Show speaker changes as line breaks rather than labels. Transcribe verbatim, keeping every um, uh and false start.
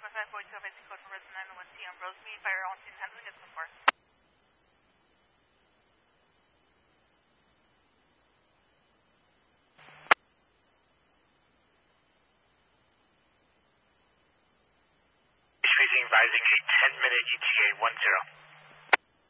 four five four two basic code for resident nine one T on Rosemead, fire on scene handling at support.
Freezing, rising a ten minute E T A one zero.